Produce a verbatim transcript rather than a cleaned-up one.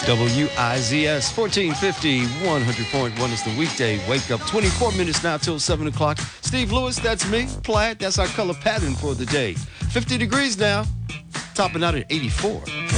W I Z S fourteen fifty, one hundred point one is the weekday wake up. twenty-four minutes now till seven o'clock. Steve Lewis, that's me. Plaid, that's our color pattern for the day. fifty degrees now, topping out at eighty-four.